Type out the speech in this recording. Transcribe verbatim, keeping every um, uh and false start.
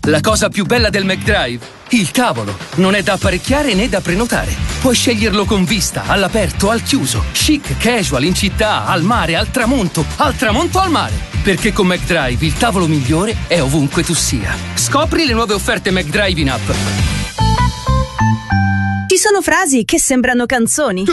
La cosa più bella del McDrive? Il tavolo. Non è da apparecchiare né da prenotare. Puoi sceglierlo con vista, all'aperto, al chiuso, chic, casual, in città, al mare, al tramonto, al tramonto al mare. Perché con McDrive il tavolo migliore è ovunque tu sia. Scopri le nuove offerte McDrive in app. Ci sono frasi che sembrano canzoni.